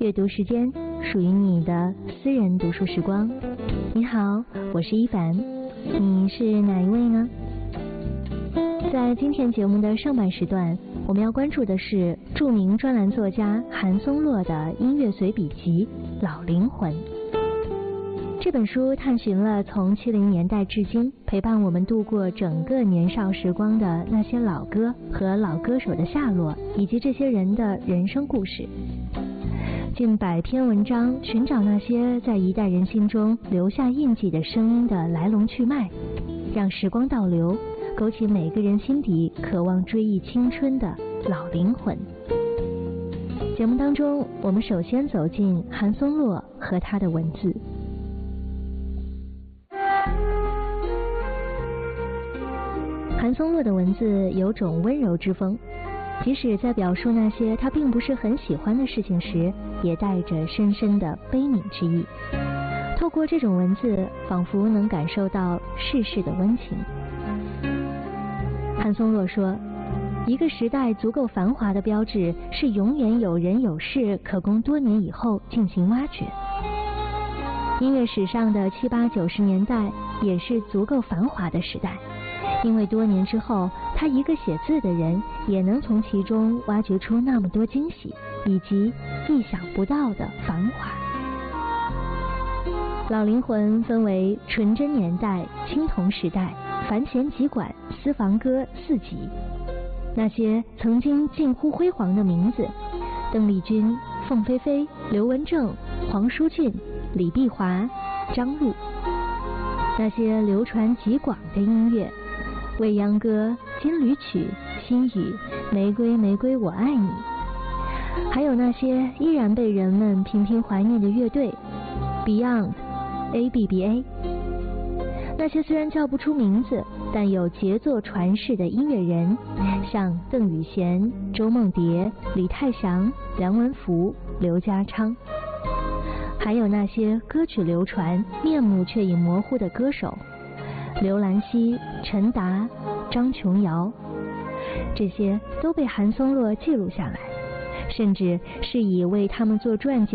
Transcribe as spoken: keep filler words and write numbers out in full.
阅读时间，属于你的私人读书时光。你好，我是一凡，你是哪一位呢？在今天节目的上半时段，我们要关注的是著名专栏作家韩松洛的音乐随笔集《老灵魂》。这本书探寻了从七零年代至今陪伴我们度过整个年少时光的那些老歌和老歌手的下落，以及这些人的人生故事。近百篇文章寻找那些在一代人心中留下印记的声音的来龙去脉，让时光倒流，勾起每个人心底渴望追忆青春的老灵魂。节目当中，我们首先走进韩松洛和他的文字。韩松洛的文字有种温柔之风，即使在表述那些他并不是很喜欢的事情时，也带着深深的悲悯之意。透过这种文字，仿佛能感受到世事的温情。韩松洛说，一个时代足够繁华的标志是永远有人有事可供多年以后进行挖掘。音乐史上的七八九十年代也是足够繁华的时代，因为多年之后，他一个写字的人也能从其中挖掘出那么多惊喜，以及意想不到的繁华。老灵魂分为纯真年代、青铜时代、繁弦急管、私房歌四集。那些曾经近乎辉煌的名字，邓丽君、凤飞飞、刘文正、黄舒骏、李碧华、张璐。那些流传极广的音乐，未央歌、金缕曲、心语、玫瑰玫瑰我爱你。还有那些依然被人们频频怀念的乐队 Beyond、A B B A。 那些虽然叫不出名字，但有杰作传世的音乐人，像邓雨贤、周梦蝶、李泰祥、梁文福、刘家昌。还有那些歌曲流传面目却已模糊的歌手，刘兰希、陈达、张琼瑶，这些都被韩松洛记录下来，甚至是以为他们做传记